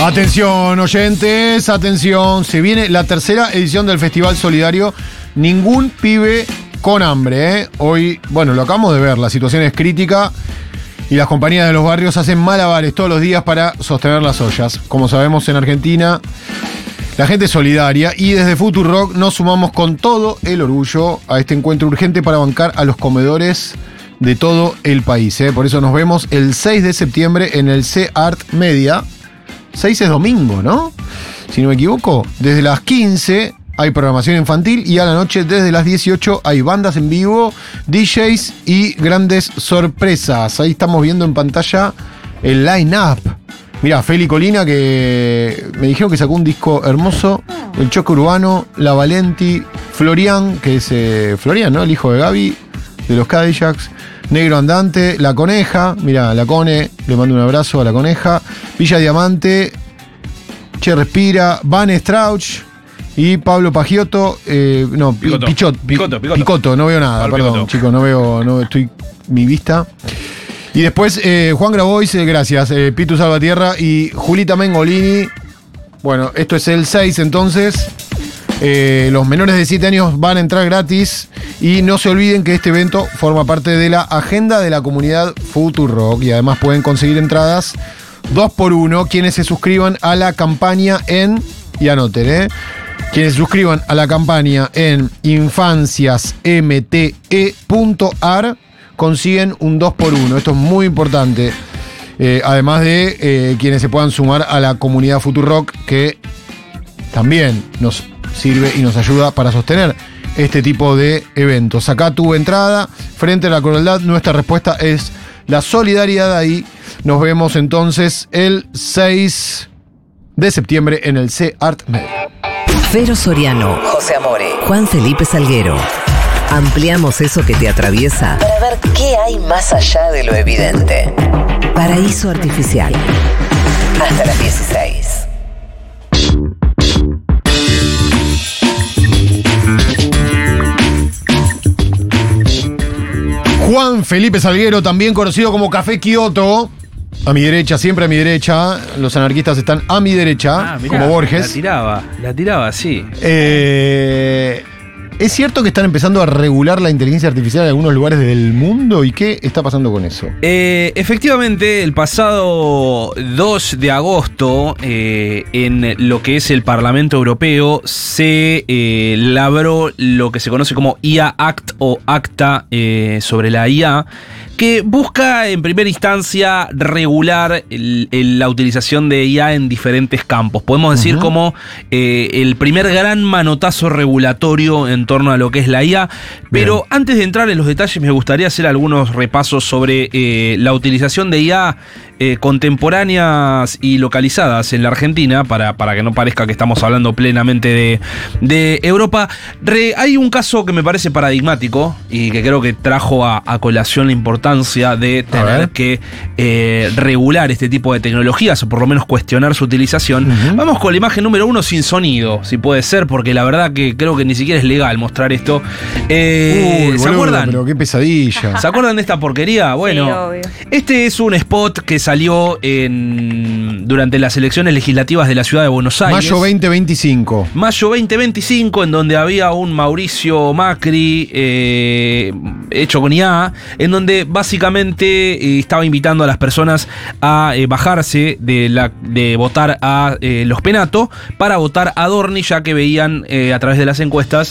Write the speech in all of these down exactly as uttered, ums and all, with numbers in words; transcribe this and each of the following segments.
Atención, oyentes, atención. Se viene la tercera edición del Festival Solidario Ningún Pibe con Hambre, ¿eh? Hoy, bueno, lo acabamos de ver, la situación es crítica y las compañías de los barrios hacen malabares todos los días para sostener las ollas. Como sabemos, en Argentina la gente es solidaria y desde Futurock nos sumamos con todo el orgullo a este encuentro urgente para bancar a los comedores de todo el país, ¿eh? Por eso nos vemos el seis de septiembre en el C-Art Media. seis es domingo, ¿no? Si no me equivoco. Desde las quince hay programación infantil y a la noche desde las dieciocho hay bandas en vivo, D Js y grandes sorpresas. Ahí estamos viendo en pantalla el line-up. Mirá, Feli Colina, que me dijeron que sacó un disco hermoso. El Choque Urbano, La Valenti, Florian, que es eh, Florian, ¿no? El hijo de Gaby, de los Cadillacs. Negro Andante, La Coneja, mirá, La Cone, le mando un abrazo a La Coneja. Villa Diamante, Che Respira, Van Strauch y Pablo Pagiotto. Eh, no, Picotto. Pichot, Picotto, Picotto. Picotto, no veo nada, Pablo perdón, Picotto. chicos, no veo, no estoy mi vista. Y después eh, Juan Grabois, eh, gracias, eh, Pitu Salvatierra y Julita Mengolini. Bueno, esto es el seis entonces. Eh, los menores de siete años van a entrar gratis y no se olviden que este evento forma parte de la agenda de la comunidad Futurock y además pueden conseguir entradas dos por uno quienes se suscriban a la campaña en, y anoten, ¿eh? Quienes se suscriban a la campaña en infancias m t e punto a r consiguen un dos por uno. Esto es muy importante. Eh, además de eh, quienes se puedan sumar a la comunidad Futurock, que también nos sirve y nos ayuda para sostener este tipo de eventos. Sacá tu entrada frente a la crueldad. Nuestra respuesta es la solidaridad. Ahí nos vemos entonces el seis de septiembre en el C-Art Media. Fero Soriano, José Amore, Juan Felipe Salguero. Ampliamos eso que te atraviesa para ver qué hay más allá de lo evidente. Paraíso Artificial. Hasta las dieciséis. Juan Felipe Salguero, también conocido como Café Kioto. A mi derecha, siempre a mi derecha. Los anarquistas están a mi derecha, Ah, mirá, como Borges. La tiraba, la tiraba, sí. Eh, ¿Es cierto que están empezando a regular la inteligencia artificial en algunos lugares del mundo? ¿Y qué está pasando con eso? Eh, efectivamente, el pasado dos de agosto, eh, en lo que es el Parlamento Europeo, se eh, labró lo que se conoce como I A Act o Acta eh, sobre la I A, que busca en primera instancia regular el, el, la utilización de I A en diferentes campos. Podemos decir uh-huh. como eh, el primer gran manotazo regulatorio en torno a lo que es la I A. Pero bien, antes de entrar en los detalles me gustaría hacer algunos repasos sobre eh, la utilización de I A eh, contemporáneas y localizadas en la Argentina, para, para que no parezca que estamos hablando plenamente de, de Europa. Re, hay un caso que me parece paradigmático y que creo que trajo a, a colación la importancia de tener que eh, regular este tipo de tecnologías o por lo menos cuestionar su utilización. Uh-huh. Vamos con la imagen número uno sin sonido, si puede ser, porque la verdad que creo que ni siquiera es legal mostrar esto. Eh, Uy, ¿Se boludo, acuerdan? Pero qué pesadilla. ¿Se acuerdan de esta porquería? Bueno, sí, este es un spot que salió en, durante las elecciones legislativas de la ciudad de Buenos Aires. Mayo veinte veinticinco. Mayo veinte veinticinco, en donde había un Mauricio Macri eh, hecho con I A, en donde básicamente eh, estaba invitando a las personas a eh, bajarse de, la, de votar a eh, los Penato para votar a Dorni, ya que veían eh, a través de las encuestas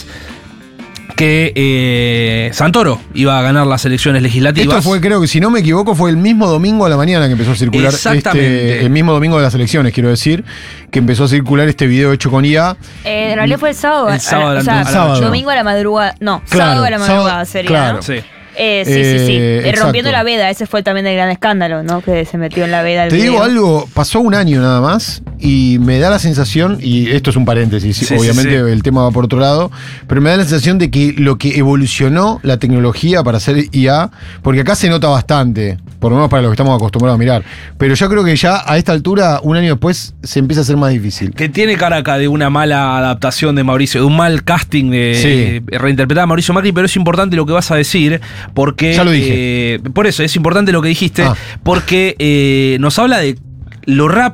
que eh, Santoro iba a ganar las elecciones legislativas. Esto fue, creo que si no me equivoco, fue el mismo domingo a la mañana que empezó a circular. Exactamente. Este, el mismo domingo de las elecciones, quiero decir, que empezó a circular este video hecho con I A. Eh, en realidad fue el sábado. El sábado, a la, o sea, a la sábado. Domingo a la madrugada. No, Claro, sábado a la madrugada sábado, sería, claro. ¿no? Sí. Eh, sí, sí, sí. Eh, Eh, rompiendo exacto. la veda, ese fue también el gran escándalo, ¿no? Que se metió en la veda el Te video. digo algo, pasó un año nada más y me da la sensación, y esto es un paréntesis, Sí, obviamente sí, sí. el tema va por otro lado, pero me da la sensación de que lo que evolucionó la tecnología para hacer I A, porque acá se nota bastante, por lo menos para lo que estamos acostumbrados a mirar, pero yo creo que ya a esta altura, un año después, se empieza a hacer más difícil. Que tiene cara acá de una mala adaptación de Mauricio, de un mal casting de Sí. eh, reinterpretar a Mauricio Macri, pero es importante lo que vas a decir, porque... Ya lo dije. eh, por eso, es importante lo que dijiste, Ah. porque eh, nos habla de lo rápido